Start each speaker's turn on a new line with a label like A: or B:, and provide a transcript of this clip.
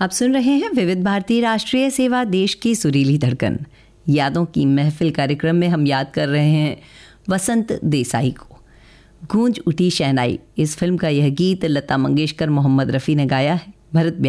A: आप सुन रहे हैं विविध भारती राष्ट्रीय सेवा, देश की सुरीली धड़कन। यादों की महफिल कार्यक्रम में हम याद कर रहे हैं वसंत देसाई को। गूंज उठी शहनाई, इस फिल्म का यह गीत लता मंगेशकर, मोहम्मद रफ़ी ने गाया है। भरत